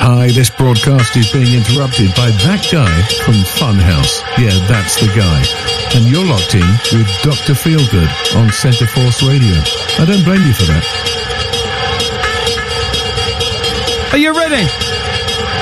Hi, this broadcast is being interrupted by that guy from Funhouse. Yeah, that's the guy. And you're locked in with Dr. Feelgood on Centre Force Radio. I don't blame you for that. Are you ready?